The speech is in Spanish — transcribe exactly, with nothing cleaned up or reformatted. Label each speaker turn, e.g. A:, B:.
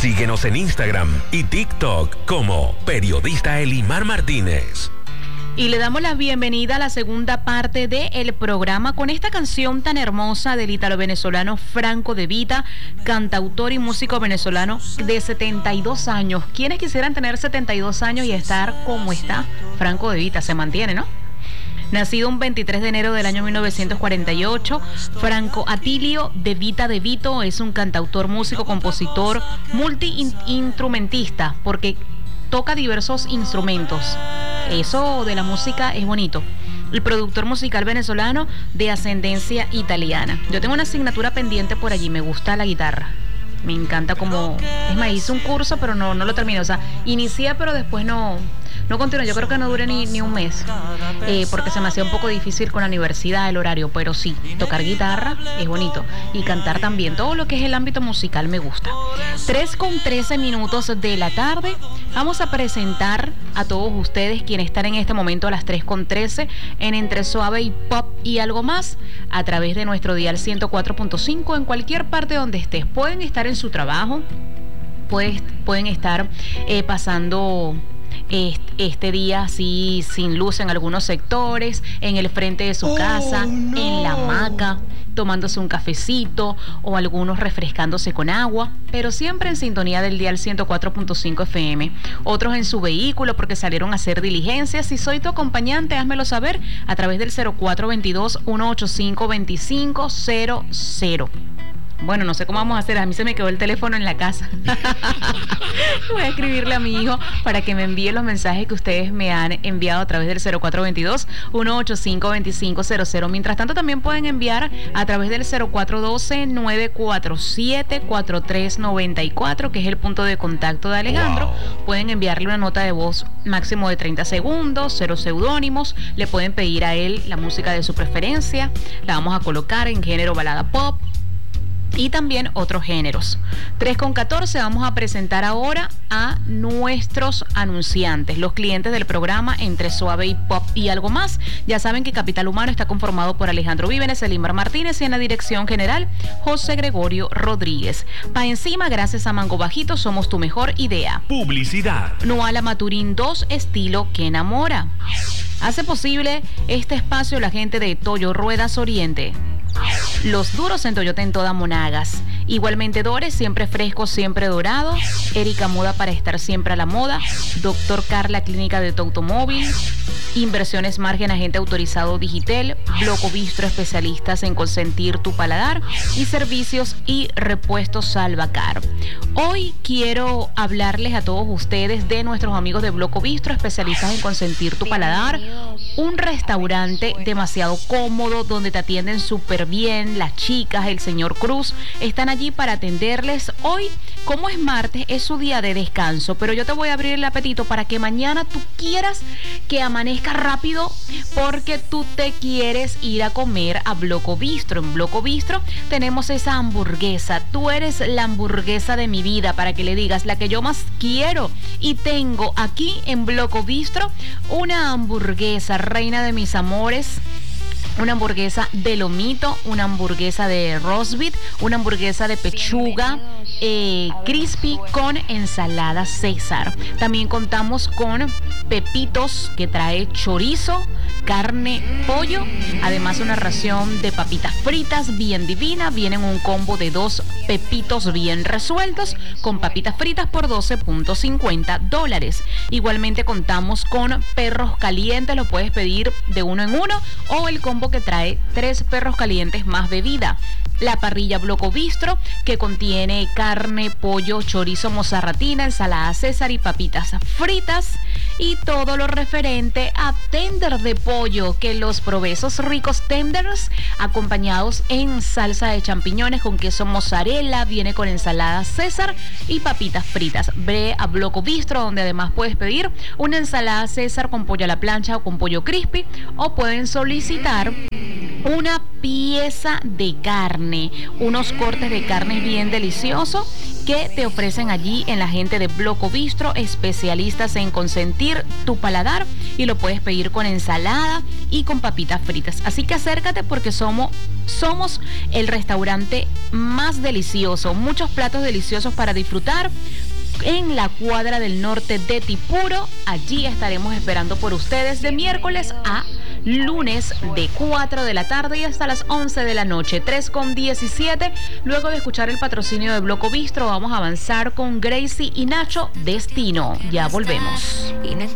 A: Síguenos en Instagram y TikTok como Periodista Elimar Martínez.
B: Y le damos la bienvenida a la segunda parte del programa con esta canción tan hermosa del ítalo-venezolano Franco De Vita, cantautor y músico venezolano de setenta y dos años. ¿Quiénes quisieran tener setenta y dos años y estar como está Franco De Vita? Se mantiene, ¿no? Nacido un veintitrés de enero del año mil novecientos cuarenta y ocho, Franco Atilio De Vita De Vito es un cantautor, músico, compositor, multi-instrumentista, porque toca diversos instrumentos. Eso de la música es bonito. El productor musical venezolano de ascendencia italiana. Yo tengo una asignatura pendiente por allí, me gusta la guitarra. Me encanta como... Es más, hice un curso, pero no, no lo terminé. O sea, inicié, pero después no... No continué, yo creo que no duré ni, ni un mes, eh, porque se me hacía un poco difícil con la universidad, el horario, pero sí, tocar guitarra es bonito y cantar también, todo lo que es el ámbito musical me gusta. tres con trece minutos de la tarde, vamos a presentar a todos ustedes quienes están en este momento a las tres con trece en Entre Suave y Pop y Algo Más, a través de nuestro dial ciento cuatro punto cinco en cualquier parte donde estés. Pueden estar en su trabajo, pues, pueden estar eh, pasando... este día así sin luz en algunos sectores, en el frente de su oh, casa, no. en la hamaca, tomándose un cafecito o algunos refrescándose con agua, pero siempre en sintonía del dial ciento cuatro punto cinco F M. Otros en su vehículo porque salieron a hacer diligencias. Si soy tu acompañante, házmelo saber a través del cero cuatro dos dos, uno ocho cinco, dos cinco cero cero. Bueno, no sé cómo vamos a hacer, a mí se me quedó el teléfono en la casa. Voy a escribirle a mi hijo para que me envíe los mensajes que ustedes me han enviado a través del cero cuatro dos dos, uno ocho cinco, dos cinco cero cero. Mientras tanto, también pueden enviar a través del cero cuatro uno dos, nueve cuatro siete, cuatro tres nueve cuatro, que es el punto de contacto de Alejandro. Wow. Pueden enviarle una nota de voz máximo de treinta segundos, cero seudónimos. Le pueden pedir a él la música de su preferencia. La vamos a colocar en género balada pop y también otros géneros. tres con catorce, vamos a presentar ahora a nuestros anunciantes, los clientes del programa Entre Suave y Pop y Algo Más. Ya saben que Capital Humano está conformado por Alejandro Vívenes, Elimar Martínez y en la dirección general José Gregorio Rodríguez. Pa' encima, gracias a Mango Bajito, somos tu mejor idea.
A: Publicidad.
B: Noala Maturín dos, estilo que enamora. Hace posible este espacio la gente de Toyo Ruedas Oriente. Los duros en Toyota en toda Monagas. Igualmente Dores, siempre fresco, siempre dorado. Erika Moda para estar siempre a la moda. Doctor Carla, clínica de tu automóvil. Inversiones Margen, agente autorizado Digitel. Bloco Bistro, especialistas en consentir tu paladar. Y servicios y repuestos Salvacar. Hoy quiero hablarles a todos ustedes de nuestros amigos de Bloco Bistro, especialistas en consentir tu paladar. Un restaurante demasiado cómodo donde te atienden súper bien. Las chicas, el señor Cruz, están allí para atenderles. Hoy, como es martes, es su día de descanso, pero yo te voy a abrir el apetito para que mañana tú quieras que amanezca rápido porque tú te quieres ir a comer a Bloco Bistro. En Bloco Bistro tenemos esa hamburguesa. Tú eres la hamburguesa de mi vida, para que le digas la que yo más quiero. Y tengo aquí en Bloco Bistro una hamburguesa, reina de mis amores. Una hamburguesa de lomito, una hamburguesa de roast beef, una hamburguesa de pechuga eh, crispy con ensalada César. También contamos con pepitos que trae chorizo, carne, pollo, además una ración de papitas fritas bien divina. Viene en un combo de dos pepitos bien resueltos con papitas fritas por doce punto cincuenta dólares. Igualmente contamos con perros calientes, lo puedes pedir de uno en uno o el combo que trae tres perros calientes más bebida. La parrilla Bloco Bistro, que contiene carne, pollo, chorizo, mozzarratina, ensalada César y papitas fritas. Y todo lo referente a tender de pollo, que los probé, esos ricos tenders acompañados en salsa de champiñones con queso mozzarella, viene con ensalada César y papitas fritas. Ve a Bloco Bistro, donde además puedes pedir una ensalada César con pollo a la plancha o con pollo crispy, o pueden solicitar una pieza de carne, unos cortes de carne bien deliciosos que te ofrecen allí en la gente de Bloco Bistro, especialistas en consentir tu paladar, y lo puedes pedir con ensalada y con papitas fritas. Así que acércate porque somos Somos el restaurante más delicioso, muchos platos deliciosos para disfrutar en la cuadra del norte de Tipuro. Allí estaremos esperando por ustedes de miércoles a lunes de cuatro de la tarde y hasta las once de la noche, tres con diecisiete. Luego de escuchar el patrocinio de Bloco Bistro, vamos a avanzar con Gracie y Nacho Destino. Ya volvemos.